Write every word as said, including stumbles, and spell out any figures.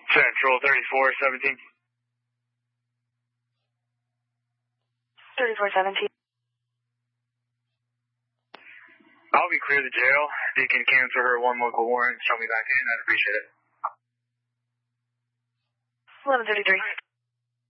Central thirty-four seventeen. thirty-four seventeen. I'll be clear the jail. If you can cancel her one local warrant, show me back in, I'd appreciate it. eleven thirty-three.